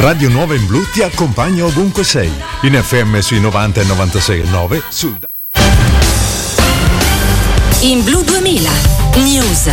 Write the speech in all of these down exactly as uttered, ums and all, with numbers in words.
Radio Nuova in Blu ti accompagna ovunque sei. In F M sui novanta e novantasei e nove sul In Blu duemila News.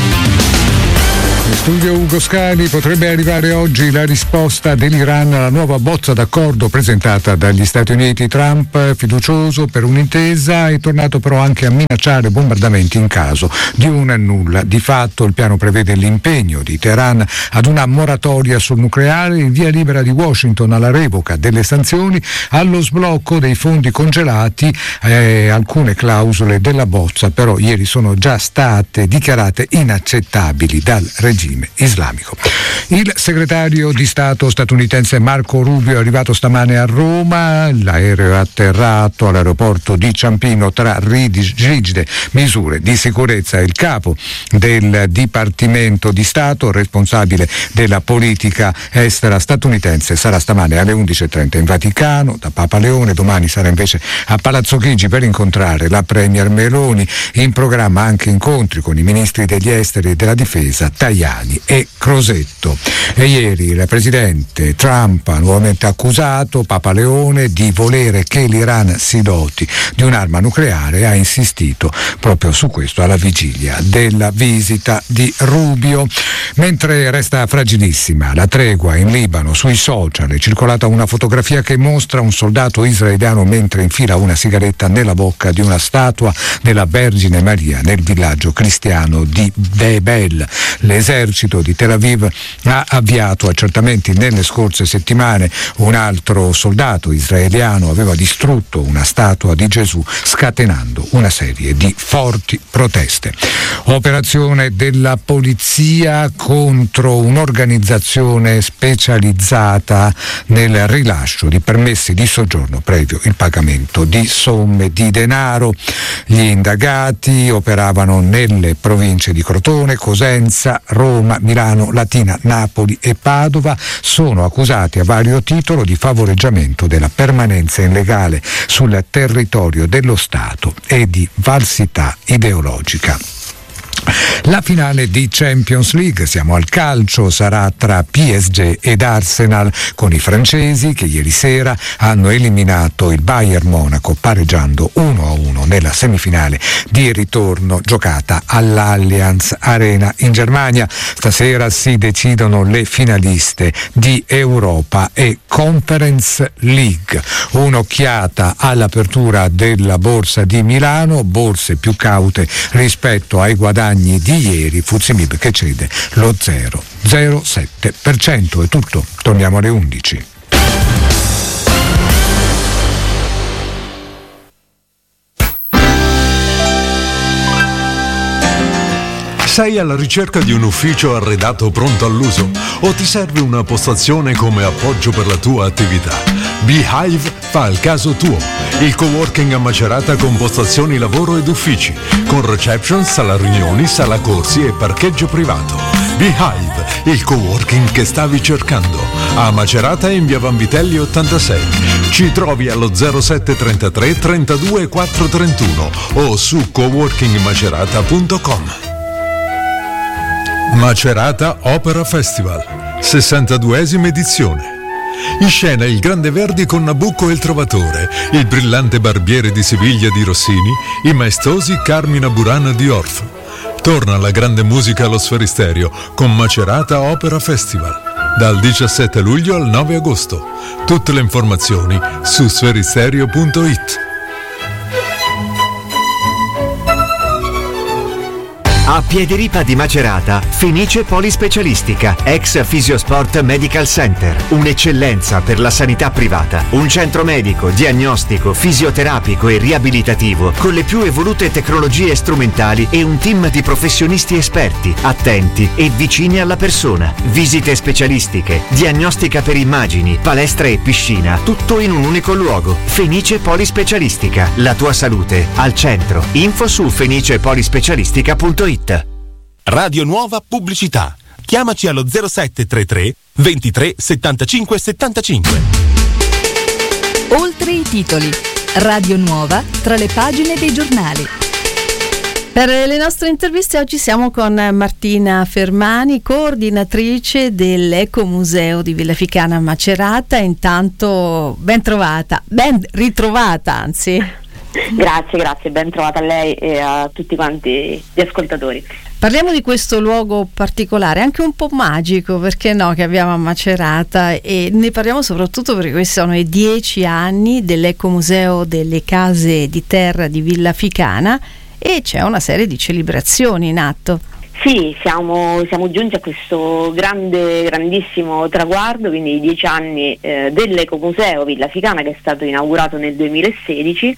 In studio Ugo Scali. Potrebbe arrivare oggi la risposta dell'Iran alla nuova bozza d'accordo presentata dagli Stati Uniti. Trump, fiducioso per un'intesa, è tornato però anche a minacciare bombardamenti in caso di un nulla. Di fatto il piano prevede l'impegno di Teheran ad una moratoria sul nucleare, il via libera di Washington alla revoca delle sanzioni, allo sblocco dei fondi congelati. Eh, alcune clausole della bozza però ieri sono già state dichiarate inaccettabili dal regime islamico. Il segretario di Stato statunitense Marco Rubio è arrivato stamane a Roma. L'aereo è atterrato all'aeroporto di Ciampino tra rigide misure di sicurezza. Il capo del Dipartimento di Stato, responsabile della politica estera statunitense, sarà stamane alle undici e trenta in Vaticano da Papa Leone. Domani sarà invece a Palazzo Chigi per incontrare la Premier Meloni. In programma anche incontri con i ministri degli esteri e della difesa Tajani e Crosetto. E ieri il presidente Trump ha nuovamente accusato Papa Leone di volere che l'Iran si doti di un'arma nucleare e ha insistito proprio su questo alla vigilia della visita di Rubio. Mentre resta fragilissima la tregua in Libano, sui social è circolata una fotografia che mostra un soldato israeliano mentre infila una sigaretta nella bocca di una statua della Vergine Maria nel villaggio cristiano di Debel. L'esercito di Tel Aviv ha avviato accertamenti nelle scorse settimane. Un altro soldato israeliano aveva distrutto una statua di Gesù, scatenando una serie di forti proteste. Operazione della polizia contro un'organizzazione specializzata nel rilascio di permessi di soggiorno previo il pagamento di somme di denaro. Gli indagati operavano nelle province di Crotone, Cosenza, Roma, Milano, Latina, Napoli e Padova. Sono accusati a vario titolo di favoreggiamento della permanenza illegale sul territorio dello Stato e di falsità ideologica. La finale di Champions League, siamo al calcio, sarà tra P S G ed Arsenal, con i francesi che ieri sera hanno eliminato il Bayern Monaco pareggiando uno a uno nella semifinale di ritorno giocata all'Allianz Arena in Germania. Stasera si decidono le finaliste di Europa e Conference League. Un'occhiata all'apertura della borsa di Milano, borse più caute rispetto ai guadagni di ieri. Fuzimib che cede lo zero virgola zero sette per cento. È tutto, torniamo alle undici. Sei alla ricerca di un ufficio arredato pronto all'uso o ti serve una postazione come appoggio per la tua attività? Beehive fa il caso tuo. Il coworking a Macerata con postazioni lavoro ed uffici, con reception, sala riunioni, sala corsi e parcheggio privato. Beehive, il coworking che stavi cercando. A Macerata in via Vanvitelli ottantasei. Ci trovi allo zero sette trentatré trentadue quattro trentuno o su coworking macerata punto com. Macerata Opera Festival, sessantaduesima edizione. In scena il Grande Verdi con Nabucco e il Trovatore, il brillante Barbiere di Siviglia di Rossini, i maestosi Carmina Burana di Orff. Torna la grande musica allo Sferisterio con Macerata Opera Festival, dal diciassette luglio al nove agosto. Tutte le informazioni su sferisterio punto it. A Piediripa di Macerata, Fenice Polispecialistica, ex Fisiosport Medical Center. Un'eccellenza per la sanità privata. Un centro medico, diagnostico, fisioterapico e riabilitativo con le più evolute tecnologie strumentali e un team di professionisti esperti, attenti e vicini alla persona. Visite specialistiche, diagnostica per immagini, palestra e piscina, tutto in un unico luogo. Fenice Polispecialistica, la tua salute al centro. Info su fenice polispecialistica punto it. Radio Nuova Pubblicità. Chiamaci allo zero sette trentatré ventitré settantacinque settantacinque. Oltre i titoli. Radio Nuova tra le pagine dei giornali. Per le nostre interviste oggi siamo con Martina Fermani, coordinatrice dell'Ecomuseo di Villa Ficana Macerata. Intanto ben trovata, ben ritrovata anzi. Grazie, grazie, ben trovata a lei e a tutti quanti gli ascoltatori. Parliamo di questo luogo particolare, anche un po' magico, perché no, che abbiamo a Macerata, e ne parliamo soprattutto perché questi sono i dieci anni dell'Ecomuseo delle Case di Terra di Villa Ficana e c'è una serie di celebrazioni in atto. Sì, siamo, siamo giunti a questo grande, grandissimo traguardo, quindi i dieci anni eh, dell'Ecomuseo Villa Ficana, che è stato inaugurato nel duemilasedici,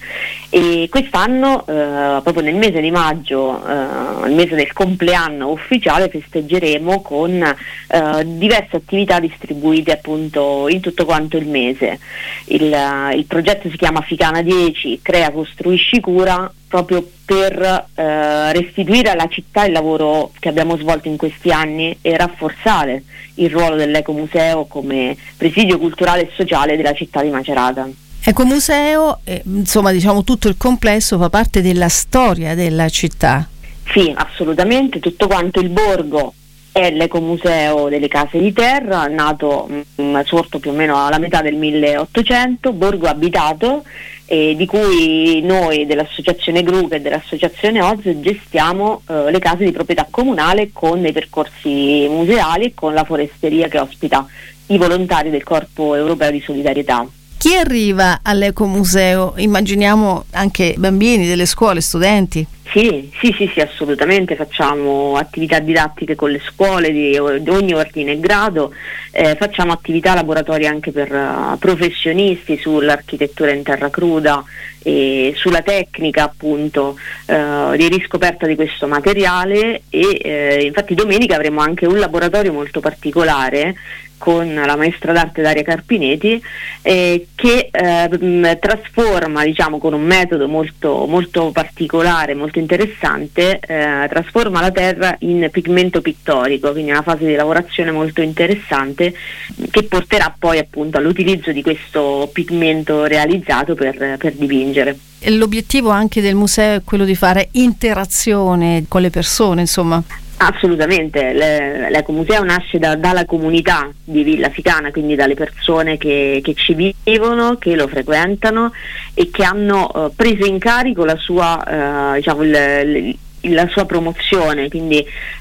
e quest'anno, eh, proprio nel mese di maggio, eh, il mese del compleanno ufficiale, festeggeremo con eh, diverse attività distribuite appunto in tutto quanto il mese. Il, il progetto si chiama Ficana dieci, crea, costruisci, cura, proprio per eh, restituire alla città il lavoro che abbiamo svolto in questi anni e rafforzare il ruolo dell'Ecomuseo come presidio culturale e sociale della città di Macerata. Ecomuseo, eh, insomma, diciamo tutto il complesso fa parte della storia della città. Sì, assolutamente, tutto quanto il borgo è l'Ecomuseo delle Case di Terra, nato mh, sorto più o meno alla metà del milleottocento, borgo abitato, eh, di cui noi dell'associazione Gru e dell'associazione O Z gestiamo eh, le case di proprietà comunale con dei percorsi museali e con la foresteria che ospita i volontari del Corpo Europeo di Solidarietà. Chi arriva all'Ecomuseo? Immaginiamo anche bambini delle scuole, studenti. Sì, sì, sì, sì, assolutamente, facciamo attività didattiche con le scuole di, di ogni ordine e grado, eh, facciamo attività laboratori anche per uh, professionisti sull'architettura in terra cruda e sulla tecnica appunto uh, di riscoperta di questo materiale e eh, infatti domenica avremo anche un laboratorio molto particolare con la maestra d'arte Daria Carpinetti eh, che eh, mh, trasforma, diciamo, con un metodo molto, molto particolare, molto interessante, eh, trasforma la terra in pigmento pittorico, quindi una fase di lavorazione molto interessante che porterà poi appunto all'utilizzo di questo pigmento realizzato per, per dipingere. L'obiettivo anche del museo è quello di fare interazione con le persone, insomma. Assolutamente, l'Ecomuseo nasce da, dalla comunità di Villa Ficana, quindi dalle persone che, che ci vivono, che lo frequentano e che hanno uh, preso in carico la sua, uh, diciamo, il, il, la sua promozione, quindi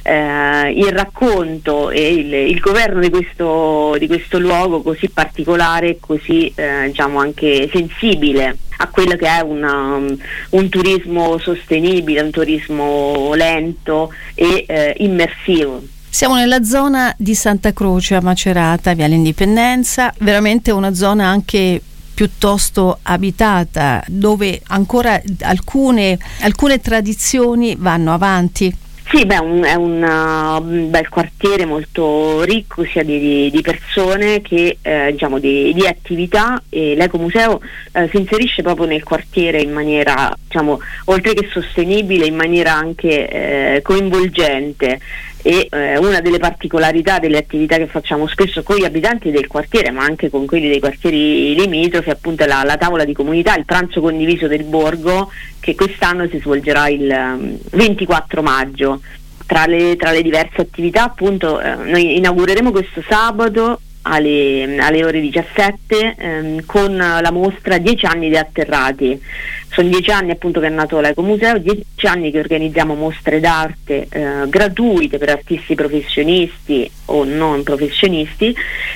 uh, il racconto e il, il governo di questo, di questo luogo così particolare, così uh, diciamo anche sensibile a quello che è una, un turismo sostenibile, un turismo lento e eh, immersivo. Siamo nella zona di Santa Croce a Macerata, Viale Indipendenza, veramente una zona anche piuttosto abitata, dove ancora alcune, alcune tradizioni vanno avanti. Sì, beh, un, è un uh, bel quartiere molto ricco sia di, di, di persone che eh, diciamo di, di attività, e l'Ecomuseo eh, si inserisce proprio nel quartiere in maniera, diciamo, oltre che sostenibile, in maniera anche eh, coinvolgente. E eh, una delle particolarità delle attività che facciamo spesso con gli abitanti del quartiere, ma anche con quelli dei quartieri limitrofi, appunto è la, la tavola di comunità, il pranzo condiviso del borgo, che quest'anno si svolgerà il um, ventiquattro maggio. Tra le, tra le diverse attività, appunto, eh, noi inaugureremo questo sabato alle, alle ore diciassette ehm, con la mostra dieci anni di Atterrati. Sono dieci anni appunto che è nato l'Ecomuseo, dieci anni che organizziamo mostre d'arte eh, gratuite per artisti professionisti o non professionisti,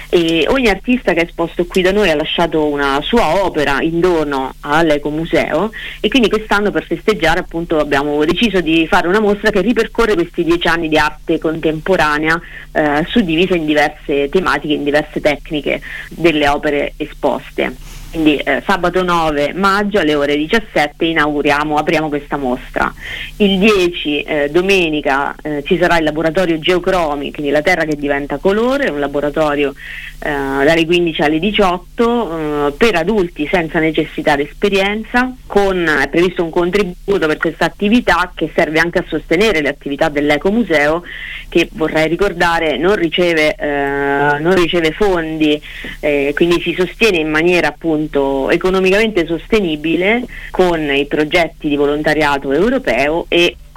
e ogni artista che è esposto qui da noi ha lasciato una sua opera in dono all'Ecomuseo, e quindi quest'anno per festeggiare appunto abbiamo deciso di fare una mostra che ripercorre questi dieci anni di arte contemporanea eh, suddivisa in diverse tematiche, in diverse tecniche delle opere esposte. Quindi eh, sabato nove maggio alle ore diciassette inauguriamo, apriamo questa mostra. Il dieci eh, domenica eh, ci sarà il laboratorio Geocromi, quindi la terra che diventa colore, un laboratorio eh, dalle quindici alle diciotto eh, per adulti senza necessità di esperienza, con è previsto un contributo per questa attività che serve anche a sostenere le attività dell'Ecomuseo, che vorrei ricordare non riceve, eh, non riceve fondi, eh, quindi si sostiene in maniera appunto economicamente sostenibile con i progetti di volontariato europeo e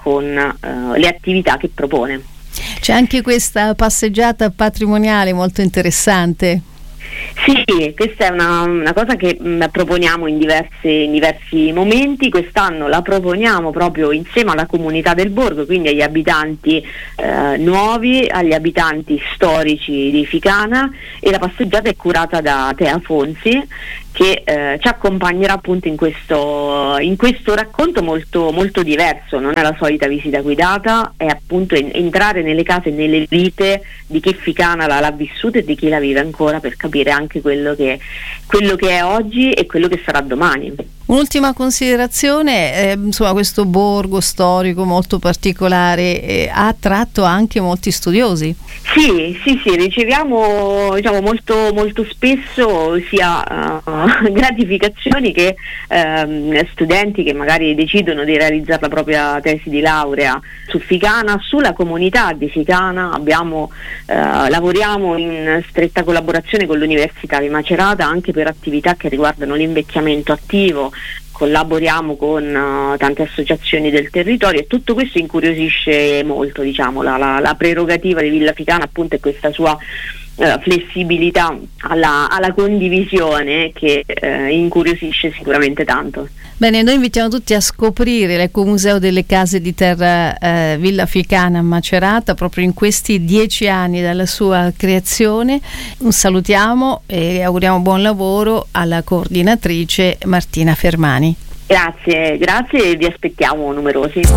con eh, le attività che propone. C'è anche questa passeggiata patrimoniale molto interessante. Sì, questa è una, una cosa che mh, proponiamo in, diverse, in diversi momenti. Quest'anno la proponiamo proprio insieme alla comunità del borgo, quindi agli abitanti eh, nuovi, agli abitanti storici di Ficana, e la passeggiata è curata da Tea Fonsi, che eh, ci accompagnerà appunto in questo, in questo racconto molto, molto diverso. Non è la solita visita guidata, è appunto en- entrare nelle case e nelle vite di chi Ficana l'ha, l'ha vissuta e di chi la vive ancora, per capire anche quello che, quello che è oggi e quello che sarà domani. Un'ultima considerazione, eh, insomma, questo borgo storico molto particolare eh, ha attratto anche molti studiosi. Sì, sì, sì, riceviamo diciamo molto, molto spesso sia uh, gratificazioni che uh, studenti che magari decidono di realizzare la propria tesi di laurea su Ficana, sulla comunità di Ficana. Abbiamo, uh, lavoriamo in stretta collaborazione con l'Università di Macerata anche per attività che riguardano l'invecchiamento attivo. Collaboriamo con uh, tante associazioni del territorio, e tutto questo incuriosisce molto, diciamo. La, la, la prerogativa di Villa Ficana appunto è questa sua uh, flessibilità alla, alla condivisione che uh, incuriosisce sicuramente tanto. Bene, noi invitiamo tutti a scoprire l'Ecomuseo delle Case di Terra eh, Villa Ficana a Macerata proprio in questi dieci anni dalla sua creazione. Un salutiamo e auguriamo buon lavoro alla coordinatrice Martina Fermani. Grazie, grazie e vi aspettiamo numerosi.